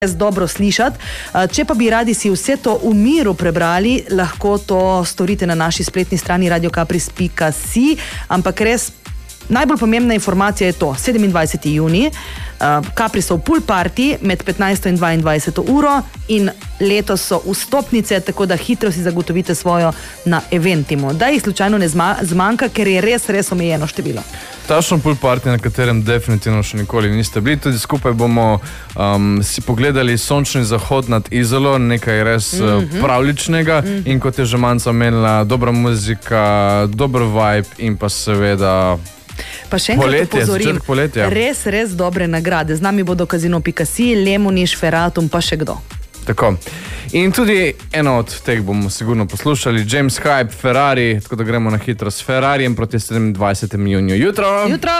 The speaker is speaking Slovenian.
dobro slišati. Če pa bi radi si vse to v miru prebrali, lahko to storite na naši spletni strani radiokapris.si, ampak res najbolj pomembna informacija je to, 27. juni, Kaprisov pool party med 15. in 22. uro in letos so vstopnice, tako da hitro si zagotovite svojo na Eventimu. Da jih slučajno ne zmanjka, ker je res omejeno število. Tašno pool party, na katerem definitivno še nikoli niste bili. Tudi skupaj bomo si pogledali sončni zahod nad Izolo, nekaj res pravličnega in kot je že Manca omenila, dobra muzika, dober vibe in pa seveda Pa še enkrat upozorim, res dobre nagrade. Z nami bodo Casino.si, Lemoniš, Ferratum, pa še kdo. Tako. In tudi eno od teh bomo sigurno poslušali, James Hype, Ferrari, tako da gremo na hitro s Ferrarijem proti 27. juniju. Jutro!